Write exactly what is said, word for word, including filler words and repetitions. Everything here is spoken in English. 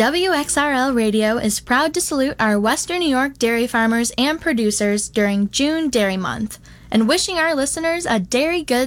W X R L Radio is proud to salute our Western New York dairy farmers and producers during June Dairy Month, and wishing our listeners a Dairy Good